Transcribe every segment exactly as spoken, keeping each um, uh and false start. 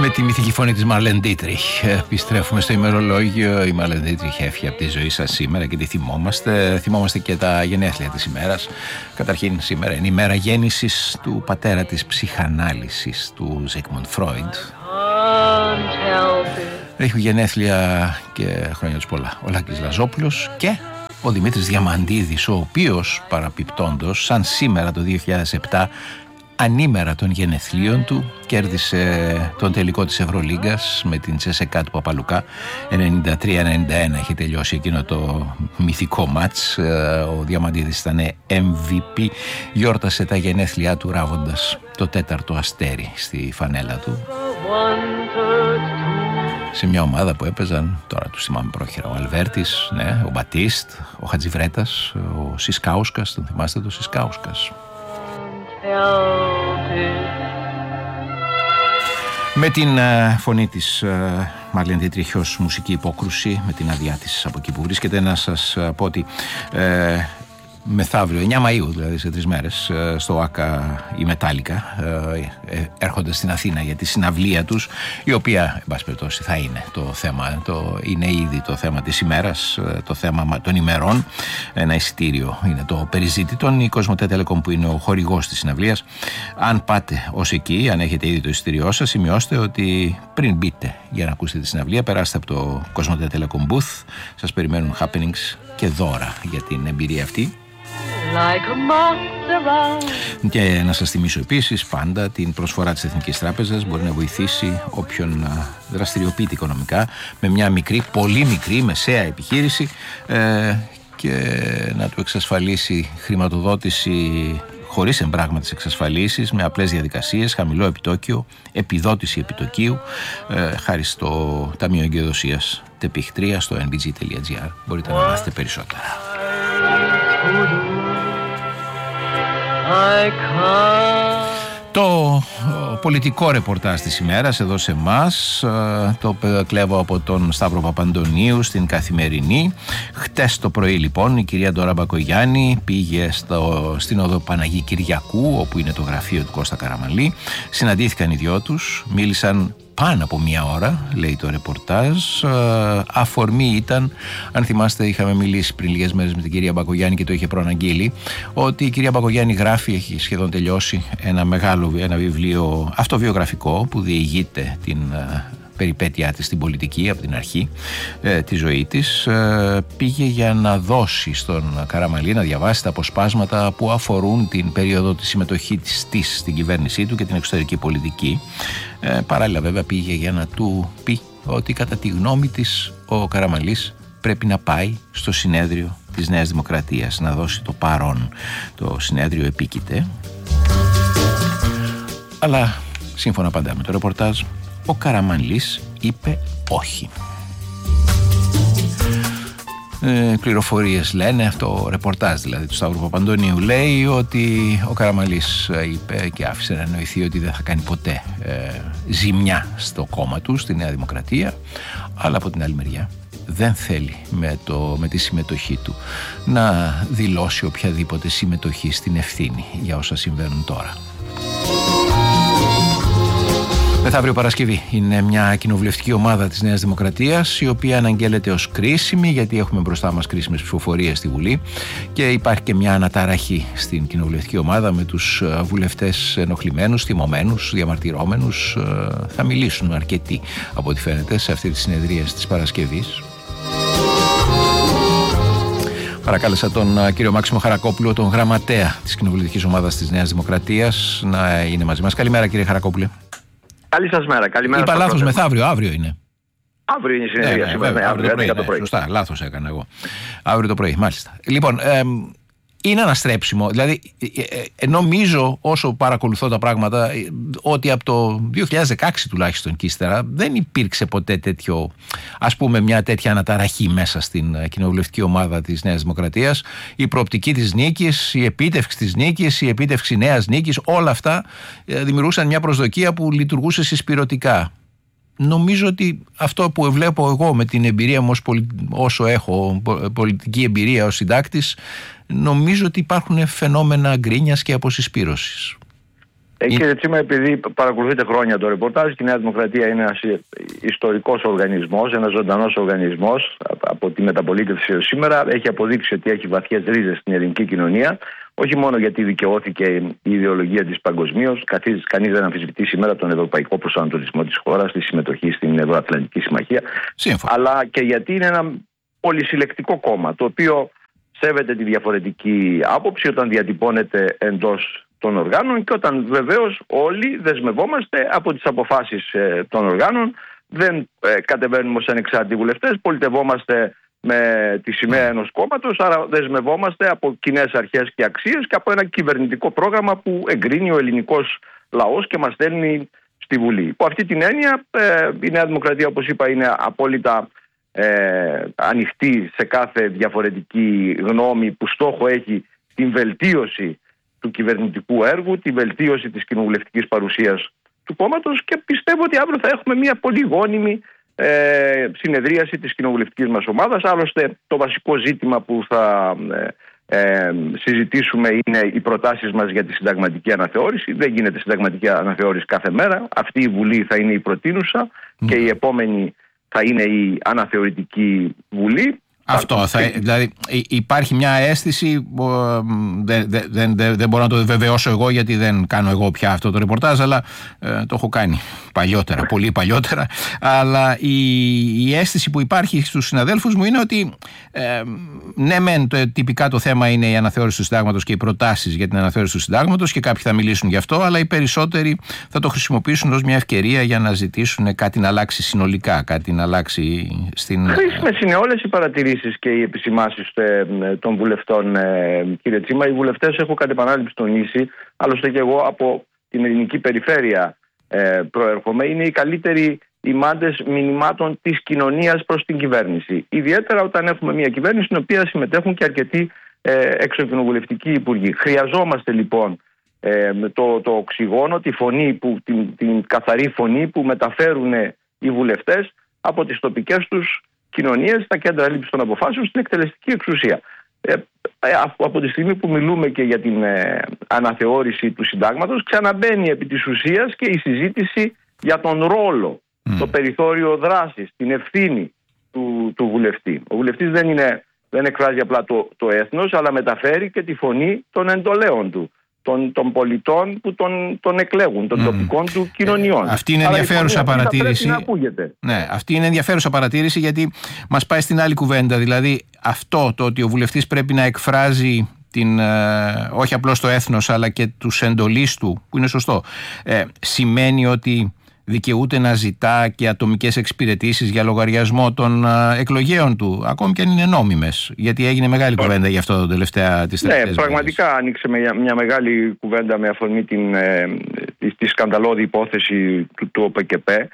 Με τη μυθική φωνή της Μαρλέν Ντίτριχ επιστρέφουμε στο ημερολόγιο. Η Μαρλέν Ντίτριχ έφυγε από τη ζωή σας σήμερα και τη θυμόμαστε. Θυμόμαστε και τα γενέθλια της ημέρας. Καταρχήν σήμερα είναι η μέρα γέννησης του πατέρα της ψυχανάλυσης, του Ζίγμουντ Φρόιντ. Έχει γενέθλια και χρόνια τους πολλά ο Λάκης Λαζόπουλος και ο Δημήτρης Διαμαντίδης, ο οποίος παραπιπτόντος σαν σήμερα το δύο χιλιάδες επτά, ανήμερα των γενεθλίων του, κέρδισε τον τελικό της Ευρωλίγκας με την Τσεσεκά του Παπαλουκά. ενενήντα τρία ενενήντα ένα έχει τελειώσει εκείνο το μυθικό μάτς. Ο Διαμαντίδης ήταν εμ βι πι, γιόρτασε τα γενέθλιά του ράβοντας το τέταρτο αστέρι στη φανέλα του, σε μια ομάδα που έπαιζαν, τώρα τους θυμάμαι πρόχειρα, ο Αλβέρτης, ναι, ο Μπατίστ, ο Χατζιβρέτας, ο Σισκάουσκας, τον θυμάστε το Σισκάουσκας. Με την uh, φωνή της uh, Μαρλέν Ντίτριχ ως μουσική υπόκρουση, με την άδειά της από εκεί που βρίσκεται, να σας uh, πω ότι uh, μεθαύριο, εννιά Μαΐου δηλαδή σε τρεις μέρες, στο ΆΚΑ η Μετάλλικα έρχονται στην Αθήνα για τη συναυλία τους, η οποία εν πάση περιπτώσει θα είναι το θέμα, το, είναι ήδη το θέμα της ημέρας, το θέμα των ημερών. Ένα εισιτήριο είναι το περιζήτητον. Η Κοσμοτέ Telecom, που είναι ο χορηγός της συναυλίας, αν πάτε ως εκεί, αν έχετε ήδη το εισιτήριό σας, σημειώστε ότι πριν μπείτε για να ακούσετε τη συναυλία, περάστε από το Κοσμοτέ Telecom booth, σας περιμένουν happenings και δώρα για την εμπειρία αυτή. Και να σας θυμίσω επίσης πάντα την προσφορά της Εθνικής Τράπεζας. Μπορεί να βοηθήσει όποιον δραστηριοποιείται οικονομικά με μια μικρή, πολύ μικρή, μεσαία επιχείρηση ε, και να του εξασφαλίσει χρηματοδότηση χωρίς εμπράγματες εξασφαλίσεις, με απλές διαδικασίες, χαμηλό επιτόκιο, επιδότηση επιτοκίου, ε, χάρη στο Ταμείο Εγκυδοσίας τεπιχ τρία στο εν μπι τζι τελεία τζι άρ. Μπορείτε να μάθετε περισσότερα. Το πολιτικό ρεπορτάζ της ημέρας εδώ σε εμάς το κλέβω από τον Σταύρο Παπαντονίου στην Καθημερινή. Χτες το πρωί λοιπόν η κυρία Ντόρα Μπακογιάννη πήγε στο, στην οδό Παναγή Κυριακού, όπου είναι το γραφείο του Κώστα Καραμανλή. Συναντήθηκαν οι δυο τους, μίλησαν πάνω από μία ώρα, λέει το ρεπορτάζ. Αφορμή ήταν, αν θυμάστε, είχαμε μιλήσει πριν λίγες μέρες με την κυρία Μπακογιάννη και το είχε προαναγγείλει, ότι η κυρία Μπακογιάννη γράφει, έχει σχεδόν τελειώσει ένα μεγάλο ένα βιβλίο αυτοβιογραφικό που διηγείται την περιπέτειά της στην πολιτική από την αρχή ε, τη ζωή της. Ε, πήγε για να δώσει στον Καραμανλή να διαβάσει τα αποσπάσματα που αφορούν την περίοδο της συμμετοχής της, της στην κυβέρνησή του και την εξωτερική πολιτική. Ε, παράλληλα βέβαια πήγε για να του πει ότι κατά τη γνώμη της ο Καραμανλής πρέπει να πάει στο συνέδριο της Νέας Δημοκρατίας να δώσει το παρόν. Το συνέδριο επίκειται, αλλά σύμφωνα πάντα με το ρεπορτάζ, ο Καραμανλής είπε όχι. Ε, πληροφορίες λένε, αυτό το ρεπορτάζ δηλαδή του Σταύρου Παπαντονίου λέει ότι ο Καραμανλής είπε και άφησε να εννοηθεί ότι δεν θα κάνει ποτέ ε, ζημιά στο κόμμα του, στη Νέα Δημοκρατία, αλλά από την άλλη μεριά δεν θέλει με, το, με τη συμμετοχή του να δηλώσει οποιαδήποτε συμμετοχή στην ευθύνη για όσα συμβαίνουν τώρα. Μεθαύριο Παρασκευή είναι μια κοινοβουλευτική ομάδα της Νέας Δημοκρατίας, η οποία αναγγέλλεται ως κρίσιμη, γιατί έχουμε μπροστά μας κρίσιμες ψηφοφορίες στη Βουλή και υπάρχει και μια αναταραχή στην κοινοβουλευτική ομάδα με τους βουλευτές ενοχλημένους, θυμωμένους, διαμαρτυρόμενους. Θα μιλήσουν αρκετοί από ό,τι φαίνεται σε αυτή τη συνεδρία της Παρασκευής. Παρακάλεσα τον κύριο Μάξιμο Χαρακόπουλο, τον γραμματέα της κοινοβουλευτικής ομάδας της Νέας Δημοκρατίας, να είναι μαζί μας. Καλημέρα κύριε Χαρακόπουλε. Καλή σας μέρα. Καλημέρα. Είπα λάθος, μεθαύριο, αύριο είναι. Αύριο είναι η συνεδρία. Ε, βέβαια, αύριο, αύριο το πρωί, ναι, το πρωί. Σωστά, λάθος έκανα εγώ. Αύριο το πρωί, μάλιστα. Λοιπόν, ε, είναι αναστρέψιμο. Δηλαδή, ε, ε, νομίζω όσο παρακολουθώ τα πράγματα, ε, ότι από το δύο χιλιάδες δεκαέξι τουλάχιστον και ύστερα δεν υπήρξε ποτέ τέτοιο, ας πούμε, μια τέτοια αναταραχή μέσα στην κοινοβουλευτική ομάδα της Νέας Δημοκρατίας. Η προοπτική της νίκης, η επίτευξη της νίκης, η επίτευξη νέας νίκης, όλα αυτά ε, δημιουργούσαν μια προσδοκία που λειτουργούσε συσπηρωτικά. Νομίζω ότι αυτό που βλέπω εγώ με την εμπειρία μου όσο έχω πολιτική εμπειρία ως συντάκτης, νομίζω ότι υπάρχουν φαινόμενα γκρίνιας και αποσυσπήρωσης. Ε, κύριε Τσίμα, επειδή παρακολουθείτε χρόνια το ρεπορτάζ και η Νέα Δημοκρατία είναι ένας ιστορικός οργανισμός, ένας ζωντανός οργανισμός από τη μεταπολίτευση έως σήμερα, έχει αποδείξει ότι έχει βαθιές ρίζες στην ελληνική κοινωνία, όχι μόνο γιατί δικαιώθηκε η ιδεολογία της παγκοσμίως, κανείς δεν αμφισβητεί σήμερα τον ευρωπαϊκό προσανατολισμό της χώρας, τη συμμετοχή στην Ευρωατλαντική Συμμαχία, Σύμφωνα. αλλά και γιατί είναι ένα πολυσυλλεκτικό κόμμα, το οποίο σέβεται τη διαφορετική άποψη όταν διατυπώνεται εντός των οργάνων και όταν βεβαίως όλοι δεσμευόμαστε από τις αποφάσεις ε, των οργάνων, δεν ε, κατεβαίνουμε ως ανεξάρτητοι βουλευτές, πολιτευόμαστε με τη σημαία ενός κόμματος, άρα δεσμευόμαστε από κοινές αρχές και αξίες και από ένα κυβερνητικό πρόγραμμα που εγκρίνει ο ελληνικός λαός και μας στέλνει στη Βουλή. Υπό αυτή την έννοια ε, η Νέα Δημοκρατία, όπως είπα, είναι απόλυτα ε, ανοιχτή σε κάθε διαφορετική γνώμη που στόχο έχει την βελτίωση του κυβερνητικού έργου, τη βελτίωση της κοινοβουλευτικής παρουσίας του κόμματος και πιστεύω ότι αύριο θα έχουμε μια πολύ γόνιμη ε, συνεδρίαση της κοινοβουλευτικής μας ομάδας. Άλλωστε το βασικό ζήτημα που θα ε, ε, συζητήσουμε είναι οι προτάσεις μας για τη συνταγματική αναθεώρηση. Δεν γίνεται συνταγματική αναθεώρηση κάθε μέρα. Αυτή η Βουλή θα είναι η προτείνουσα mm. και η επόμενη θα είναι η αναθεωρητική Βουλή. Αυτό, θα, δηλαδή υπάρχει μια αίσθηση, δεν, δεν, δεν, δεν μπορώ να το βεβαιώσω εγώ γιατί δεν κάνω εγώ πια αυτό το ρεπορτάζ, αλλά ε, το έχω κάνει παλιότερα, πολύ παλιότερα, αλλά η, η αίσθηση που υπάρχει στους συναδέλφους μου είναι ότι ε, ναι μεν το, τυπικά το θέμα είναι η αναθεώρηση του συντάγματος και οι προτάσεις για την αναθεώρηση του συντάγματος και κάποιοι θα μιλήσουν γι' αυτό, αλλά οι περισσότεροι θα το χρησιμοποιήσουν ως μια ευκαιρία για να ζητήσουν κάτι να αλλάξει συνολικά, κάτι να αλλάξει στην... Χρήσιμες είναι όλες οι παρατηρήσεις και οι επισημάσεις των βουλευτών, κύριε Τσίμα. Οι βουλευτές, έχω κατ' επανάληψη τονίσει, άλλωστε και εγώ από την ελληνική περιφέρεια προέρχομαι, είναι οι καλύτεροι ημάντες μηνυμάτων της κοινωνίας προς την κυβέρνηση. Ιδιαίτερα όταν έχουμε μια κυβέρνηση στην οποία συμμετέχουν και αρκετοί εξωκοινοβουλευτικοί υπουργοί. Χρειαζόμαστε λοιπόν το, το οξυγόνο, τη φωνή που, την, την καθαρή φωνή που μεταφέρουν οι βουλευτές από τις τοπικές τους κοινωνίες, στα κέντρα λήψης των αποφάσεων, στην εκτελεστική εξουσία. Ε, από τη στιγμή που μιλούμε και για την ε, αναθεώρηση του συντάγματος, ξαναμπαίνει επί της ουσίας και η συζήτηση για τον ρόλο, mm. το περιθώριο δράσης, την ευθύνη του, του βουλευτή. Ο βουλευτής δεν, είναι, δεν εκφράζει απλά το, το έθνος, αλλά μεταφέρει και τη φωνή των εντολέων του, των, των πολιτών που τον, τον εκλέγουν, των mm. τοπικών του κοινωνιών. Ε, αυτή είναι Άρα ενδιαφέρουσα παρατήρηση. Ναι, αυτή είναι ενδιαφέρουσα παρατήρηση γιατί μας πάει στην άλλη κουβέντα. Δηλαδή αυτό το ότι ο βουλευτής πρέπει να εκφράζει την, ε, όχι απλώς το έθνος αλλά και τους εντολείς του, που είναι σωστό, ε, σημαίνει ότι δικαιούται να ζητά και ατομικές εξυπηρετήσεις για λογαριασμό των ε, εκλογέων του, ακόμη και αν είναι νόμιμες. Γιατί έγινε μεγάλη κουβέντα γι' αυτό τελευταία τις τελευταίες. Ναι, πραγματικά μέρες. Άνοιξε μια, μια μεγάλη κουβέντα με αφορμή την, ε, τη, τη σκανδαλώδη υπόθεση του, του ΟΠΕΚΕΠΕ.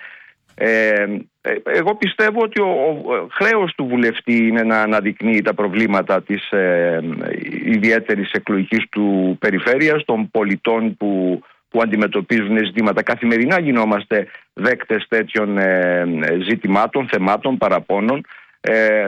Ε, εγώ πιστεύω ότι ο, ο χρέος του βουλευτή είναι να αναδεικνύει τα προβλήματα της ε, ιδιαίτερης εκλογικής του περιφέρειας, των πολιτών που που αντιμετωπίζουν ζητήματα. Καθημερινά γινόμαστε δέκτες τέτοιων ε, ζητημάτων, θεμάτων, παραπώνων. Ε,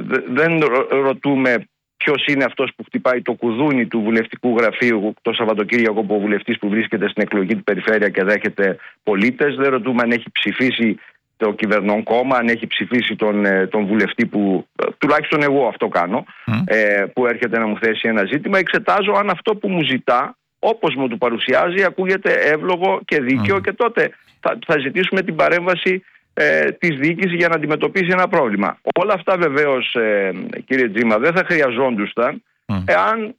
δεν ρωτούμε ποιος είναι αυτός που χτυπάει το κουδούνι του βουλευτικού γραφείου το Σαββατοκύριακο που ο βουλευτής που βρίσκεται στην εκλογική του περιφέρεια και δέχεται πολίτες. Δεν ρωτούμε αν έχει ψηφίσει το κυβερνών κόμμα, αν έχει ψηφίσει τον, τον βουλευτή που, τουλάχιστον εγώ αυτό κάνω, mm. ε, που έρχεται να μου θέσει ένα ζήτημα. Εξετάζω αν αυτό που μου ζητά, όπως μου το παρουσιάζει, ακούγεται εύλογο και δίκαιο mm. και τότε θα, θα ζητήσουμε την παρέμβαση ε, της διοίκησης για να αντιμετωπίσει ένα πρόβλημα. Όλα αυτά βεβαίως, ε, κύριε Τζίμα, δεν θα χρειαζόντουσαν mm. εάν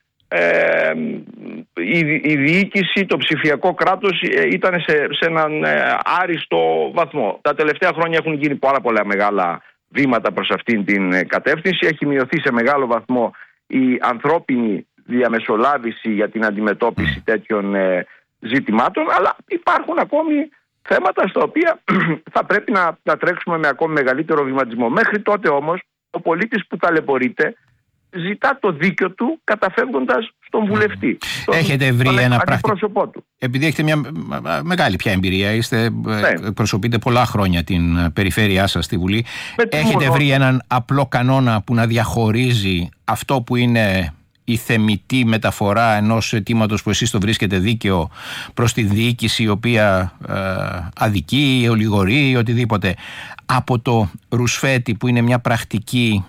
ε, η, η διοίκηση, το ψηφιακό κράτος ε, ήταν σε, σε έναν ε, άριστο βαθμό. Τα τελευταία χρόνια έχουν γίνει πάρα πολλά μεγάλα βήματα προς αυτήν την κατεύθυνση. Έχει μειωθεί σε μεγάλο βαθμό η ανθρώπινη διαμεσολάβηση για την αντιμετώπιση τέτοιων ε, ζητημάτων, αλλά υπάρχουν ακόμη θέματα στα οποία θα πρέπει να, να τρέξουμε με ακόμη μεγαλύτερο βηματισμό. Μέχρι τότε όμως ο πολίτης που ταλαιπωρείται ζητά το δίκιο του καταφεύγοντας στον βουλευτή. Έχετε τον, βρει τον ένα πρακτικό. Του. Επειδή έχετε μια μεγάλη πια εμπειρία, είστε, ναι. εκπροσωπείτε πολλά χρόνια την περιφέρειά σας στη Βουλή. Με έχετε βρει έναν απλό κανόνα που να διαχωρίζει αυτό που είναι η θεμιτή μεταφορά ενός αιτήματος που εσείς το βρίσκετε δίκαιο προς τη διοίκηση η οποία ε, αδικεί, ολιγορεί, οτιδήποτε, από το ρουσφέτη που είναι μια πρακτική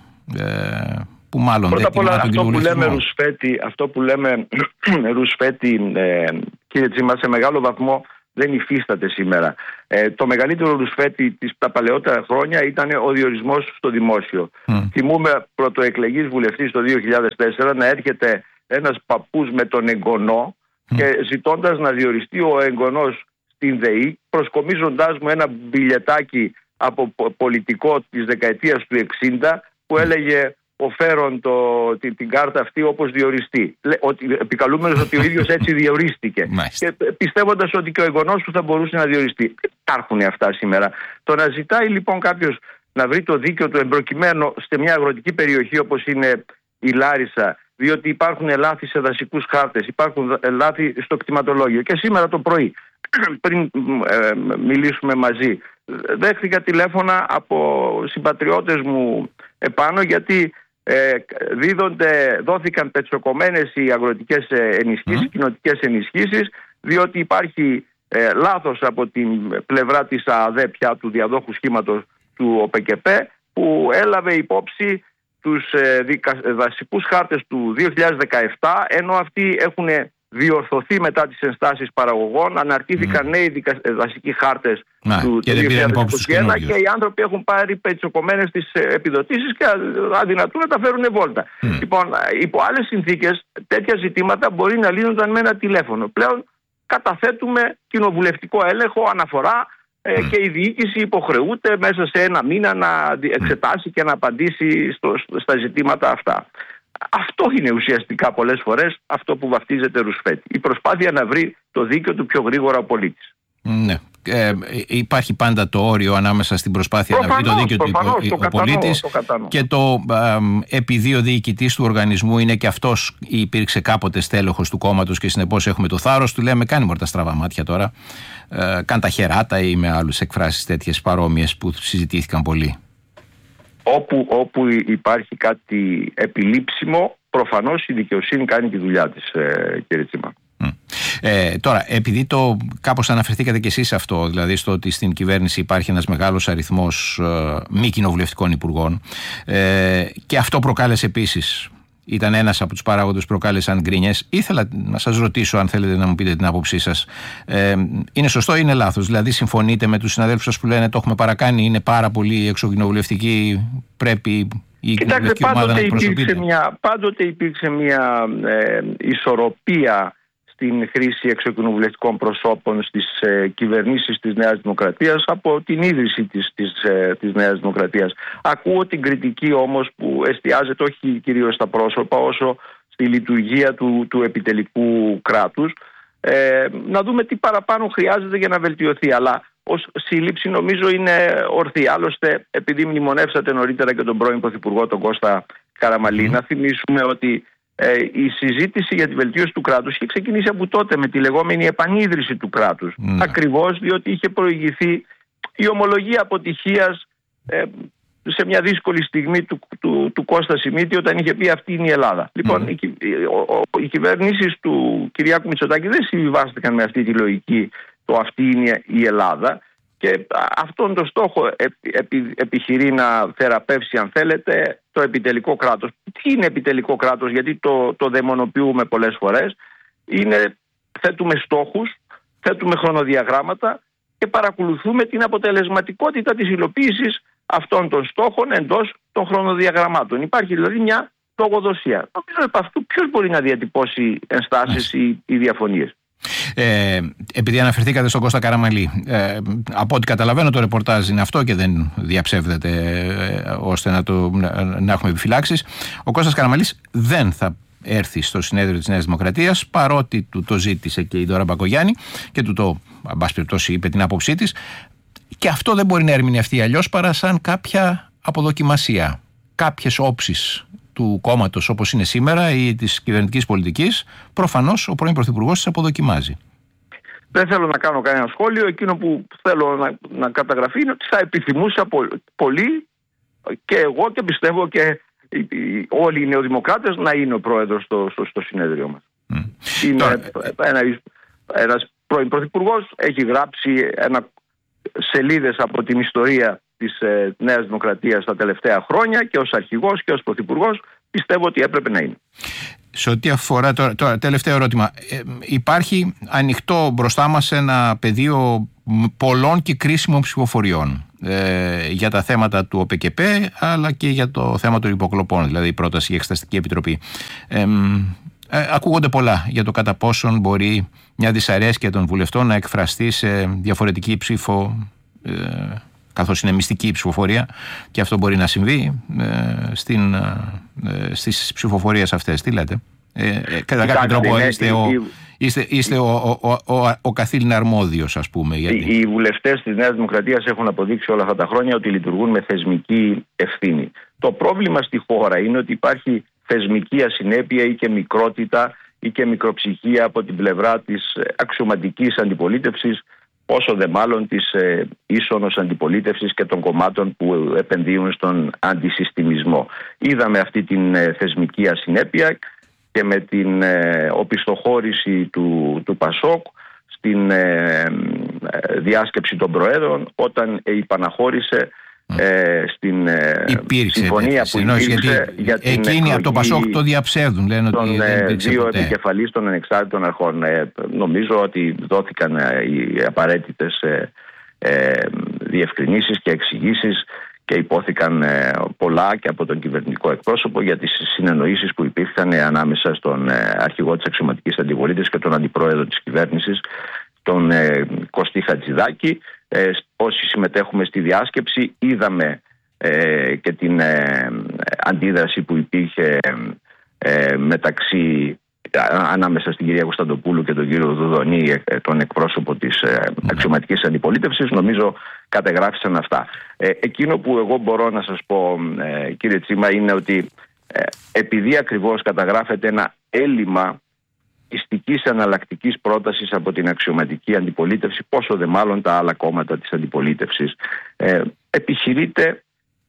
ε, που μάλλον πρώτα δεν τιμά τον αυτό που λέμε κοινοβουλευτισμό. ρουσφέτη, αυτό που λέμε ρουσφέτη, ε, κύριε Τσίμα, σε μεγάλο βαθμό δεν υφίσταται σήμερα. Ε, το μεγαλύτερο ρουσφέτη της, τα παλαιότερα χρόνια ήταν ο διορισμός στο δημόσιο. Mm. Θυμούμε πρωτοεκλεγής βουλευτής το δύο χιλιάδες τέσσερα να έρχεται ένας παππούς με τον εγγονό mm. και ζητώντας να διοριστεί ο εγγονός στην ΔΕΗ, προσκομίζοντάς μου ένα μπιλιετάκι από πολιτικό της δεκαετίας του εξήντα που έλεγε «Οφέρον το, την, την κάρτα αυτή όπως διοριστεί». Ότι, επικαλούμενος ότι ο ίδιος έτσι διορίστηκε. Και πιστεύοντας ότι και ο εγγονός του θα μπορούσε να διοριστεί. Δεν υπάρχουν αυτά σήμερα. Το να ζητάει λοιπόν κάποιος να βρει το δίκαιο του εμπροκειμένο σε μια αγροτική περιοχή όπως είναι η Λάρισα, διότι υπάρχουν λάθη σε δασικούς χάρτες, υπάρχουν λάθη στο κτηματολόγιο. Και σήμερα το πρωί, πριν ε, μιλήσουμε μαζί, δέχτηκα τηλέφωνα από συμπατριώτες μου επάνω γιατί ε, δίδονται, δόθηκαν πετσοκομμένες οι αγροτικές ενισχύσεις, mm. κοινοτικές ενισχύσεις, διότι υπάρχει ε, λάθος από την πλευρά της ΑΔΕ πια του διαδόχου σχήματος του ΟΠΕΚΕΠΕ, που έλαβε υπόψη τους ε, δικα, δασικούς χάρτες του δύο χιλιάδες δεκαεπτά, ενώ αυτοί έχουν διορθωθεί μετά τις ενστάσεις παραγωγών, αναρτήθηκαν mm. νέοι δικα, δασικοί χάρτες Να, του και δύο χιλιάδες είκοσι ένα και, και οι άνθρωποι έχουν πάρει πετσοκομμένες τις επιδοτήσεις και αδυνατούν να τα φέρουν βόλτα. Mm. Λοιπόν, υπό άλλες συνθήκες τέτοια ζητήματα μπορεί να λύνονταν με ένα τηλέφωνο. Πλέον καταθέτουμε κοινοβουλευτικό έλεγχο, αναφορά ε, mm. και η διοίκηση υποχρεούται μέσα σε ένα μήνα να εξετάσει mm. και να απαντήσει στο, στα ζητήματα αυτά. Αυτό είναι ουσιαστικά πολλές φορές αυτό που βαφτίζεται ρουσφέτη. Η προσπάθεια να βρει το δίκαιο του πιο γρήγορα ο πολίτης. Ναι. Ε, υπάρχει πάντα το όριο ανάμεσα στην προσπάθεια προφανώς, να βρει το δίκαιο προφανώς, του ο, ο πολίτης το και το ε, επειδή ο διοικητής του οργανισμού είναι και αυτός υπήρξε κάποτε στέλεχος του κόμματος και συνεπώς έχουμε το θάρρος του, λέμε κάνει μορτα στραβά μάτια τώρα, ε, κάν τα χεράτα ή με άλλους εκφράσεις τέτοιες παρόμοιες που συζητήθηκαν πολύ. Όπου, όπου υπάρχει κάτι επιλήψιμο, προφανώς η δικαιοσύνη κάνει τη δουλειά της, ε, κύριε Τσίμα. Ε, τώρα, επειδή το κάπως αναφερθήκατε και εσείς αυτό, δηλαδή στο ότι στην κυβέρνηση υπάρχει ένας μεγάλος αριθμός ε, μη κοινοβουλευτικών υπουργών, ε, και αυτό προκάλεσε επίσης, ήταν ένας από τους παράγοντες που προκάλεσαν γκρίνιες. Ήθελα να σας ρωτήσω, αν θέλετε να μου πείτε την άποψή σας, ε, είναι σωστό ή είναι λάθος? Δηλαδή, συμφωνείτε με τους συναδέλφους σας που λένε το έχουμε παρακάνει, είναι πάρα πολύ εξωκοινοβουλευτική, πρέπει η κοινοβουλευτική ομάδα να εκπροσωπείται? Μια, πάντοτε υπήρξε μια ε, ισορροπία στην χρήση εξωκοινοβουλευτικών προσώπων στις ε, κυβερνήσεις της Νέας Δημοκρατίας από την ίδρυση της, της, ε, της Νέας Δημοκρατίας. Ακούω την κριτική όμως που εστιάζεται όχι κυρίως στα πρόσωπα όσο στη λειτουργία του, του επιτελικού κράτους. Ε, να δούμε τι παραπάνω χρειάζεται για να βελτιωθεί, αλλά ως σύλληψη νομίζω είναι ορθή. Άλλωστε, επειδή μνημονεύσατε νωρίτερα και τον πρώην Πρωθυπουργό τον Κώστα Καραμαλή, mm. να θυμίσουμε ότι Ε, η συζήτηση για τη βελτίωση του κράτους είχε ξεκινήσει από τότε με τη λεγόμενη επανίδρυση του κράτους. Mm. Ακριβώς διότι είχε προηγηθεί η ομολογία αποτυχίας ε, σε μια δύσκολη στιγμή του, του, του Κώστα Σιμίτη όταν είχε πει αυτή είναι η Ελλάδα. Mm. Λοιπόν, οι, οι κυβερνήσεις του Κυριάκου Μητσοτάκη δεν συμβιβάστηκαν με αυτή τη λογική, το αυτή είναι η Ελλάδα. Και αυτόν τον στόχο επι, επιχειρεί να θεραπεύσει, αν θέλετε, το επιτελικό κράτος. Τι είναι επιτελικό κράτος? Γιατί το, το δαιμονοποιούμε πολλές φορές. Είναι, θέτουμε στόχους, θέτουμε χρονοδιαγράμματα και παρακολουθούμε την αποτελεσματικότητα της υλοποίησης αυτών των στόχων εντός των χρονοδιαγραμμάτων. Υπάρχει δηλαδή μια λογοδοσία. Νομίζω επ' αυτού ποιος μπορεί να διατυπώσει ενστάσεις ή, ή διαφωνίες. Ε, επειδή αναφερθήκατε στον Κώστα Καραμαλή, ε, από ό,τι καταλαβαίνω το ρεπορτάζ είναι αυτό και δεν διαψεύδεται ε, ώστε να, το, να, να έχουμε επιφυλάξεις. Ο Κώστας Καραμαλής δεν θα έρθει στο συνέδριο της Νέας Δημοκρατίας, παρότι του το ζήτησε και η Ντόρα Μπακογιάννη και του το, εν πάση περιπτώσει, είπε την άποψή της, και αυτό δεν μπορεί να ερμηνευτεί αλλιώς παρά σαν κάποια αποδοκιμασία, κάποιες όψεις του κόμματος όπως είναι σήμερα ή της κυβερνητικής πολιτικής. Προφανώς ο πρώην Πρωθυπουργός της αποδοκιμάζει. Δεν θέλω να κάνω κανένα σχόλιο. Εκείνο που θέλω να, να καταγραφεί είναι ότι θα επιθυμούσα πολύ, και εγώ και πιστεύω και όλοι οι νεοδημοκράτες να είναι ο πρόεδρος στο, στο, στο συνέδριο μας. Mm. Είναι Τώρα... ένα, ένας πρώην πρωθυπουργός, έχει γράψει ένα, σελίδες από την ιστορία της ε, Νέας Δημοκρατίας τα τελευταία χρόνια και ως αρχηγός και ως πρωθυπουργός πιστεύω ότι έπρεπε να είναι. Σε ό,τι αφορά τώρα, τώρα τελευταίο ερώτημα, ε, υπάρχει ανοιχτό μπροστά μας ένα πεδίο πολλών και κρίσιμων ψηφοφοριών ε, για τα θέματα του ΟΠΕΚΕΠΕ αλλά και για το θέμα των υποκλοπών, δηλαδή η πρόταση για Εξεταστική Επιτροπή. Ε, ε, ακούγονται πολλά για το κατά πόσον μπορεί μια δυσαρέσκεια των βουλευτών να εκφραστεί σε διαφορετική ψήφο, ε, καθώς είναι μυστική η ψηφοφορία, και αυτό μπορεί να συμβεί ε, στην, ε, στις ψηφοφορίες αυτές. Τι λέτε? Ε, ε, κατά κάποιο τρόπο είστε ο, είστε, είστε ο, ο, ο, ο, ο καθήλυνα αρμόδιος, ας πούμε. Γιατί... Οι βουλευτές της Νέας Δημοκρατίας έχουν αποδείξει όλα αυτά τα χρόνια ότι λειτουργούν με θεσμική ευθύνη. Το πρόβλημα στη χώρα είναι ότι υπάρχει θεσμική ασυνέπεια ή και μικρότητα ή και μικροψυχία από την πλευρά της αξιωματικής αντιπολίτευσης, όσο δε μάλλον της ε, ίσονος αντιπολίτευσης και των κομμάτων που επενδύουν στον αντισυστημισμό. Είδαμε αυτή την ε, θεσμική ασυνέπεια και με την ε, οπισθοχώρηση του, του Πασόκ στην ε, ε, διάσκεψη των Προέδρων, όταν ε, υπαναχώρησε ε, στην ε, συμφωνία που υπήρξε για την εκείνοι από το Πασόκ το διαψεύδουν, λένε των ότι δεν δύο ποτέ. επικεφαλής των ανεξάρτητων αρχών. Ε, νομίζω ότι δόθηκαν ε, οι απαραίτητες ε, ε, διευκρινήσεις και εξηγήσεις και υπόθηκαν ε, πολλά και από τον κυβερνητικό εκπρόσωπο για τις συνεννοήσεις που υπήρχαν ε, ανάμεσα στον ε, αρχηγό της αξιωματικής αντιπολίτευσης και τον αντιπρόεδρο της κυβέρνησης, τον ε, Κωστή Χατζηδάκη. Ε, όσοι συμμετέχουμε στη διάσκεψη είδαμε ε, και την ε, αντίδραση που υπήρχε ε, μεταξύ ανάμεσα στην κυρία Κωνσταντοπούλου και τον κύριο Δουδονή, τον εκπρόσωπο της αξιωματικής αντιπολίτευσης. Νομίζω κατεγράφησαν αυτά. Ε, εκείνο που εγώ μπορώ να σας πω, ε, κύριε Τσίμα, είναι ότι ε, επειδή ακριβώς καταγράφεται ένα έλλειμμα πιστικής εναλλακτικής πρότασης από την αξιωματική αντιπολίτευση, πόσο δε μάλλον τα άλλα κόμματα της αντιπολίτευσης, ε, επιχειρείται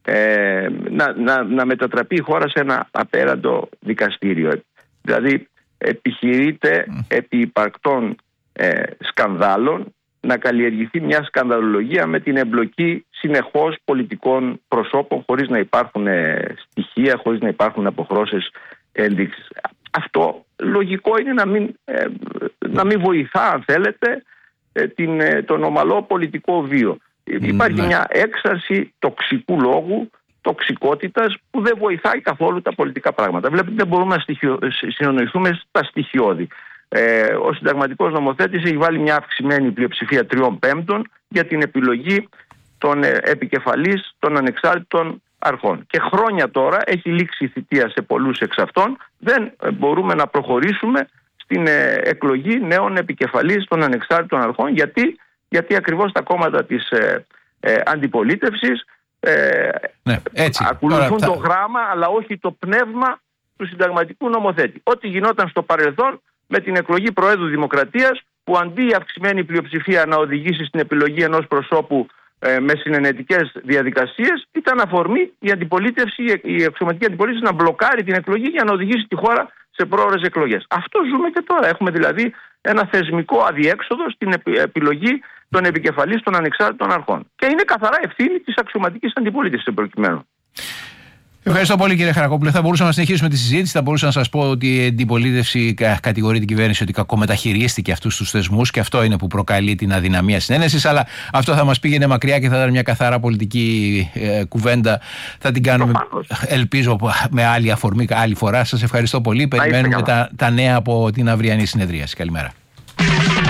ε, να, να, να μετατραπεί η χώρα σε ένα απέραντο δικαστήριο. Δηλαδή επιχειρείται επί υπαρκτών ε, σκανδάλων να καλλιεργηθεί μια σκανδαλολογία με την εμπλοκή συνεχώς πολιτικών προσώπων, χωρίς να υπάρχουν ε, στοιχεία, χωρίς να υπάρχουν αποχρώσεις ένδειξεις. Αυτό λογικό είναι να μην, ε, να μην βοηθά, αν θέλετε, ε, την, ε, τον ομαλό πολιτικό βίο. Mm, Υπάρχει ναι. μια έξαρση τοξικού λόγου, τοξικότητας, που δεν βοηθάει καθόλου τα πολιτικά πράγματα. Βλέπετε, δεν μπορούμε να στοιχειο... συνεννοηθούμε στα στοιχειώδη. Ε, ο συνταγματικός νομοθέτης έχει βάλει μια αυξημένη πλειοψηφία τριών πέμπτων για την επιλογή των ε, επικεφαλής των ανεξάρτητων αρχών. Και χρόνια τώρα έχει λήξει η θητεία σε πολλούς εξ αυτών. Δεν ε, μπορούμε να προχωρήσουμε στην ε, εκλογή νέων επικεφαλής των ανεξάρτητων αρχών. Γιατί, Γιατί ακριβώς τα κόμματα της ε, ε, αντιπολίτευσης Ε, ναι, έτσι. ακολουθούν Τώρα, το θα... γράμμα, αλλά όχι το πνεύμα του συνταγματικού νομοθέτη. Ό,τι γινόταν στο παρελθόν με την εκλογή Προέδρου Δημοκρατίας, που αντί η αυξημένη πλειοψηφία να οδηγήσει στην επιλογή ενός προσώπου ε, με συνενετικές διαδικασίες, ήταν αφορμή η αντιπολίτευση, η αξιωματική αντιπολίτευση να μπλοκάρει την εκλογή για να οδηγήσει τη χώρα σε πρόορες εκλογές. Αυτό ζούμε και τώρα. Έχουμε δηλαδή ένα θεσμικό αδιέξοδο στην επιλογή των επικεφαλής των ανεξάρτητων αρχών. Και είναι καθαρά ευθύνη της αξιωματικής αντιπολίτευσης προκειμένου. Ευχαριστώ πολύ, κύριε Χαρακόπουλε. Θα μπορούσαμε να συνεχίσουμε τη συζήτηση. Θα μπορούσα να σας πω ότι η αντιπολίτευση κατηγορεί την κυβέρνηση ότι κακομεταχειρίστηκε αυτούς τους θεσμούς και αυτό είναι που προκαλεί την αδυναμία συνένεσης. Αλλά αυτό θα μας πήγαινε μακριά και θα ήταν μια καθαρά πολιτική ε, κουβέντα. Θα την κάνουμε, ελπίζω, με άλλη αφορμή, άλλη φορά. Σας ευχαριστώ πολύ. Περιμένουμε τα, τα νέα από την αυριανή συνεδρίαση. Καλημέρα.